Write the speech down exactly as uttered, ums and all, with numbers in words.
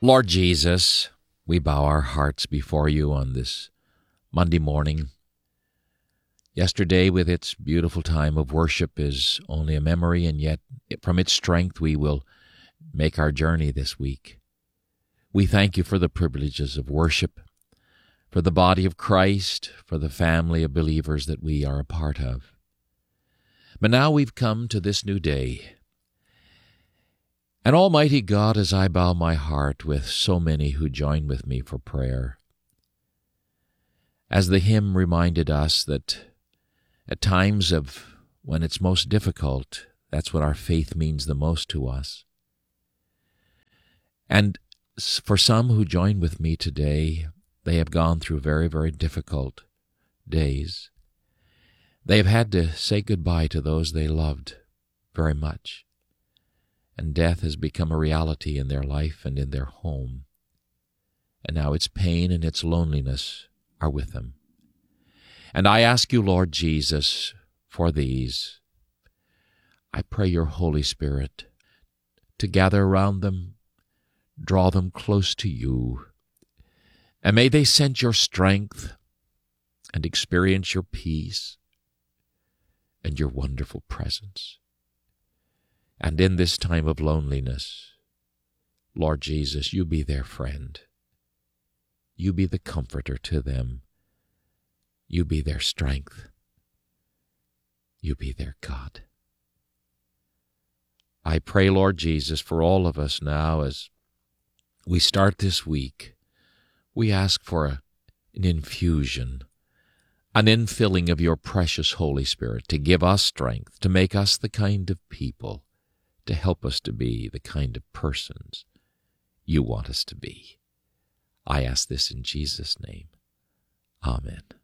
Lord Jesus, we bow our hearts before you on this Monday morning. Yesterday, with its beautiful time of worship, is only a memory, and yet from its strength we will make our journey this week. We thank you for the privileges of worship, for the body of Christ, for the family of believers that we are a part of. But now we've come to this new day. And Almighty God, as I bow my heart with so many who join with me for prayer, as the hymn reminded us that at times of when it's most difficult, that's when our faith means the most to us. And for some who join with me today, they have gone through very, very difficult days. They have had to say goodbye to those they loved very much. And death has become a reality in their life and in their home. And now its pain and its loneliness are with them. And I ask you, Lord Jesus, for these. I pray your Holy Spirit to gather around them, draw them close to you, and may they sense your strength and experience your peace and your wonderful presence. And in this time of loneliness, Lord Jesus, you be their friend. You be the comforter to them. You be their strength. You be their God. I pray, Lord Jesus, for all of us now as we start this week, we ask for a, an infusion, an infilling of your precious Holy Spirit to give us strength, to make us the kind of people, to help us to be the kind of persons you want us to be. I ask this in Jesus' name. Amen.